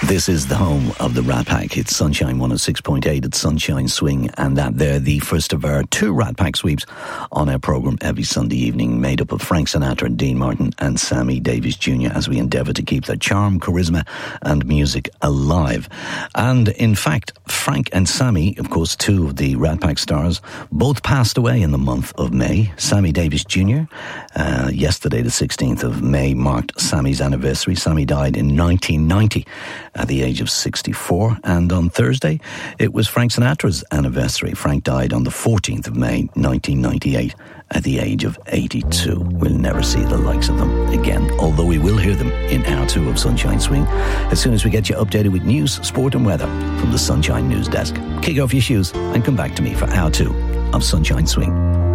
This is the home of the Rat Pack. It's Sunshine 106.8 at Sunshine Swing, and that they're the first of our two Rat Pack sweeps on our programme every Sunday evening, made up of Frank Sinatra, Dean Martin and Sammy Davis Jr. as we endeavour to keep their charm, charisma and music alive. And in fact, Frank and Sammy, of course, two of the Rat Pack stars, both passed away in the month of May. Sammy Davis Jr., yesterday the 16th of May marked Sammy's anniversary. Sammy died in 1990 at the age of 64, and on Thursday it was Frank Sinatra's anniversary. Frank died on the 14th of May 1998 at the age of 82. We'll never see the likes of them again, although we will hear them in hour two of Sunshine Swing as soon as we get you updated with news, sport and weather from the Sunshine News Desk. Kick off your shoes and come back to me for hour two of Sunshine Swing.